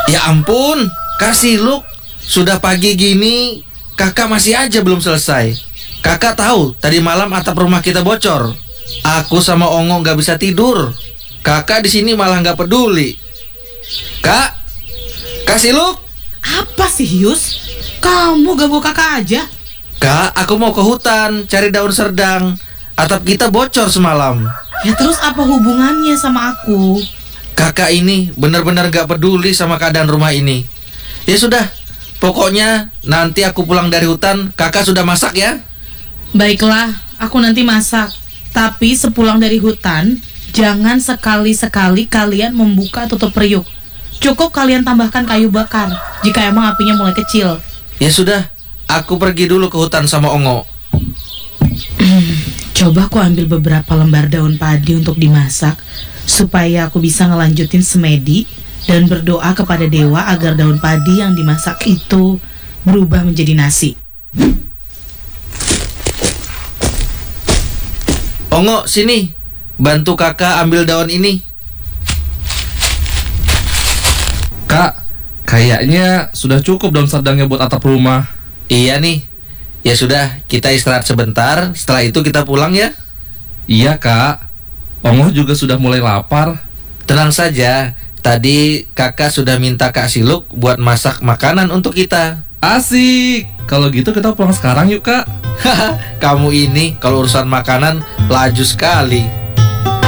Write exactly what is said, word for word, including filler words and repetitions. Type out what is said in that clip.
Ya ampun, Kak Siluk, sudah pagi gini, kakak masih aja belum selesai. Kakak tahu tadi malam atap rumah kita bocor. Aku sama Ongo nggak bisa tidur. Kakak di sini malah nggak peduli. Kak, Kak Siluk. Apa sih, Yus? Kamu ganggu kakak aja. Kak, aku mau ke hutan cari daun serdang. Atap kita bocor semalam. Ya terus apa hubungannya sama aku? Kakak ini benar-benar gak peduli sama keadaan rumah ini. Ya sudah, pokoknya nanti aku pulang dari hutan, kakak sudah masak ya? Baiklah, aku nanti masak. Tapi sepulang dari hutan, jangan sekali-sekali kalian membuka tutup periuk. Cukup kalian tambahkan kayu bakar jika emang apinya mulai kecil. Ya sudah, aku pergi dulu ke hutan sama Ongo. Coba aku ambil beberapa lembar daun padi untuk dimasak, supaya aku bisa ngelanjutin semedi dan berdoa kepada dewa agar daun padi yang dimasak itu berubah menjadi nasi. Ongo, sini, bantu kakak ambil daun ini. Kak, kayaknya sudah cukup daun serdangnya buat atap rumah. Iya nih. Ya sudah, kita istirahat sebentar, setelah itu kita pulang ya. Iya kak, Ongo juga sudah mulai lapar. Tenang saja, tadi kakak sudah minta Kak Siluk buat masak makanan untuk kita. Asik, kalau gitu kita pulang sekarang yuk kak. Haha, kamu ini kalau urusan makanan laju sekali.